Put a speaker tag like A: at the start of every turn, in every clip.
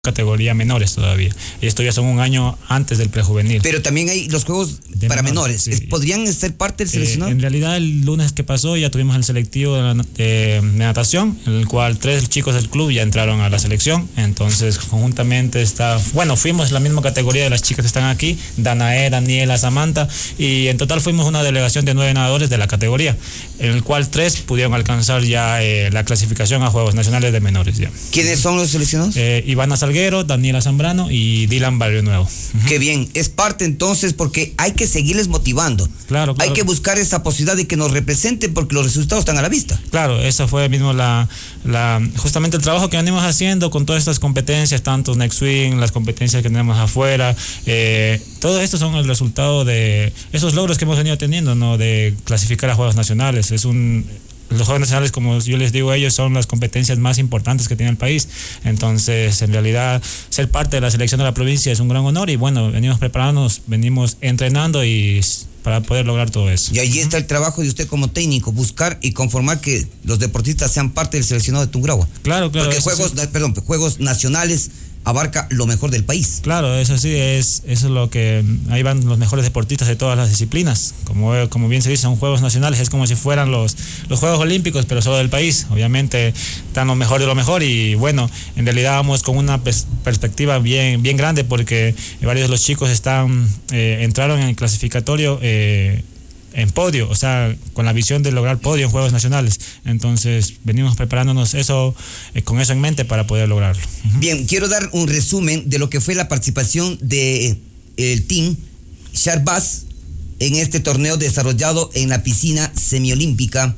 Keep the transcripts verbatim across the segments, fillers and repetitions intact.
A: categoría menores todavía. Y esto ya son un año antes del prejuvenil.
B: Pero también hay los juegos de para menores. menores. Sí. ¿Podrían ser parte del seleccionado?
A: Eh, en realidad el lunes que pasó ya tuvimos el selectivo de, la, de, de natación, en el cual tres chicos del club ya entraron a la selección. Entonces conjuntamente está, bueno, fuimos la misma categoría de las chicas que están aquí, Danae, Daniela, Samantha, y en total fuimos una delegación de nueve nadadores de la categoría, en el cual tres pudieron alcanzar ya eh, la clasificación a Juegos Nacionales de Menores. Ya.
B: ¿Quiénes son los seleccionados?
A: Eh, Ivana Salguero, Daniela Zambrano y Dylan Barrio Nuevo. Uh-huh.
B: Qué bien, es parte entonces, porque hay que seguirles motivando.
A: Claro, claro.
B: Hay que buscar esa posibilidad de que nos representen porque los resultados están a la vista.
A: Claro, esa fue mismo la, la justamente el trabajo que venimos haciendo con todas estas competencias, tanto Next Swing, las competencias que tenemos afuera, eh, todo esto son el resultado de esos logros que hemos venido teniendo, ¿no? De clasificar a Juegos Nacionales. Es un Los Juegos Nacionales, como yo les digo a ellos, son las competencias más importantes que tiene el país. Entonces, en realidad, ser parte de la selección de la provincia es un gran honor y bueno, venimos preparándonos, venimos entrenando y para poder lograr todo eso.
B: Y allí está el trabajo de usted como técnico, buscar y conformar que los deportistas sean parte del seleccionado de Tungurahua.
A: Claro, claro.
B: Porque juegos, sí. perdón, juegos nacionales abarca lo mejor del país.
A: Claro, eso sí, es eso es lo que ahí van los mejores deportistas de todas las disciplinas. Como, como bien se dice, son Juegos Nacionales, es como si fueran los, los Juegos Olímpicos, pero solo del país. Obviamente están lo mejor de lo mejor y bueno, en realidad vamos con una pers- perspectiva bien, bien grande porque varios de los chicos están eh, entraron en el clasificatorio eh, en podio, o sea, con la visión de lograr podio en Juegos Nacionales. Entonces, venimos preparándonos eso eh, con eso en mente para poder lograrlo. Uh-huh.
B: Bien, quiero dar un resumen de lo que fue la participación de el team Sharbaz en este torneo desarrollado en la piscina semiolímpica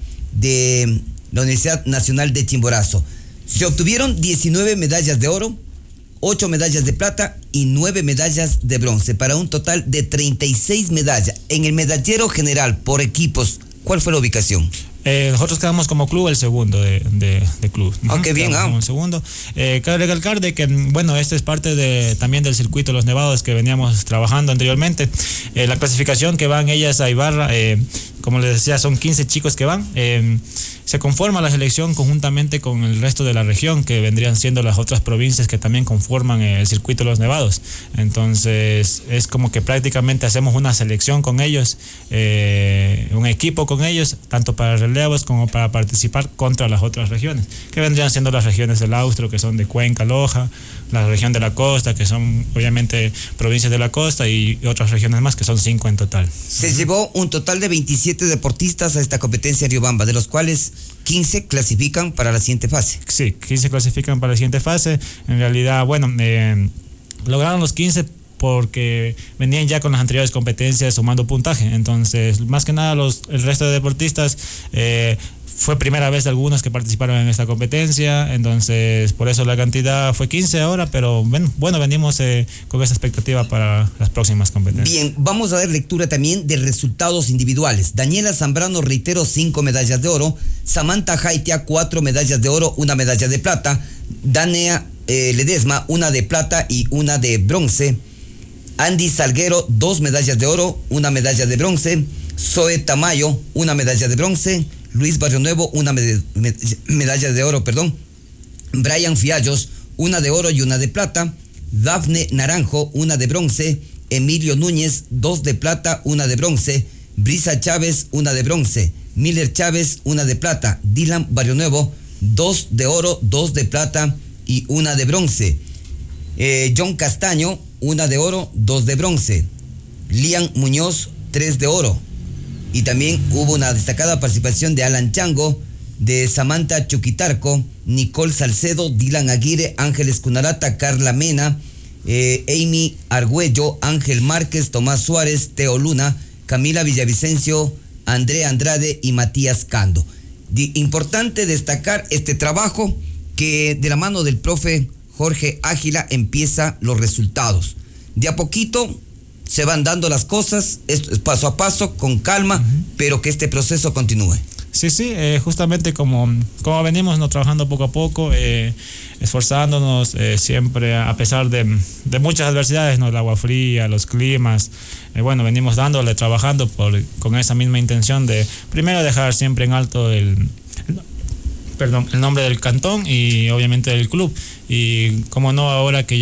B: de la Universidad Nacional de Chimborazo. Se obtuvieron diecinueve medallas de oro, ocho medallas de plata y nueve medallas de bronce, para un total de treinta y seis medallas. En el medallero general por equipos, ¿cuál fue la ubicación?
A: Eh, nosotros quedamos como club el segundo de, de, de club.
B: Ah, qué bien, ah.
A: Como el segundo. Eh, cabe recalcar de que, bueno, este es parte de, también del circuito de los nevados que veníamos trabajando anteriormente. Eh, la clasificación que van ellas a Ibarra, eh, como les decía, son quince chicos que van. Eh, se conforma la selección conjuntamente con el resto de la región, que vendrían siendo las otras provincias que también conforman el circuito de los nevados. Entonces, es como que prácticamente hacemos una selección con ellos, eh, un equipo con ellos, tanto para relevos como para participar contra las otras regiones, que vendrían siendo las regiones del Austro, que son de Cuenca, Loja, la región de la costa, que son obviamente provincias de la costa, y otras regiones más, que son cinco en total.
B: Se uh-huh. llevó un total de veintisiete deportistas a esta competencia Riobamba, de los cuales quince clasifican para la siguiente fase.
A: Sí, quince clasifican para la siguiente fase. En realidad, bueno, eh, lograron los quince porque venían ya con las anteriores competencias sumando puntaje. Entonces, más que nada, los, el resto de deportistas eh, fue primera vez de algunos que participaron en esta competencia. Entonces, por eso la cantidad fue quince ahora, pero bueno, bueno venimos eh, con esa expectativa para las próximas competencias.
B: Bien, vamos a dar lectura también de resultados individuales. Daniela Zambrano, reitero, cinco medallas de oro. Samantha Jaitia, cuatro medallas de oro, una medalla de plata. Danea eh, Ledesma, una de plata y una de bronce. Andy Salguero, dos medallas de oro, una medalla de bronce. Zoe Tamayo, una medalla de bronce. Luis Barrio Nuevo, una med- med- medalla de oro, perdón. Brian Fiallos, una de oro y una de plata. Dafne Naranjo, una de bronce. Emilio Núñez, dos de plata, una de bronce. Brisa Chávez, una de bronce. Miller Chávez, una de plata. Dylan Barrio Nuevo, dos de oro, dos de plata y una de bronce. Eh, John Castaño, una de oro, dos de bronce. Lian Muñoz, tres de oro. Y también hubo una destacada participación de Alan Chango, de Samantha Chuquitarco, Nicole Salcedo, Dylan Aguirre, Ángeles Cunarata, Carla Mena, eh, Amy Argüello, Ángel Márquez, Tomás Suárez, Teo Luna, Camila Villavicencio, Andrea Andrade y Matías Cando. De, importante destacar este trabajo que de la mano del profe Jorge Ágila empieza los resultados. De a poquito se van dando las cosas, esto es paso a paso, con calma, uh-huh. pero que este proceso continúe.
A: Sí, sí, eh, justamente como, como venimos ¿no? trabajando poco a poco, eh, esforzándonos eh, siempre a pesar de, de muchas adversidades, ¿no? El agua fría, los climas, eh, bueno, venimos dándole, trabajando por, con esa misma intención de primero dejar siempre en alto el, el perdón, el nombre del cantón y obviamente del club. Y como no, ahora que